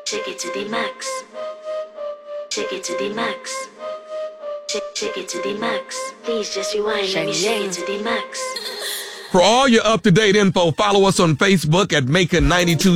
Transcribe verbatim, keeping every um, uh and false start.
Take it to the max. Take it to the max. Take, take it to the max. Please just rewind. Let me shake it to the max. For all your up-to-date info, follow us on Facebook at Macon ninety-two.